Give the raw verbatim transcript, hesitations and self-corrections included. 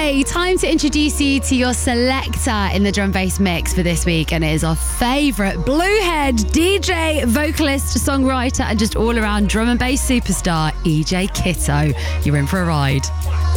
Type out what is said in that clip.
Okay, time to introduce you to your selector in the drum bass mix for this week, and it is our favourite Bluehead D J, vocalist, songwriter, and just all around drum and bass superstar, E J Kitto. You're in for a ride.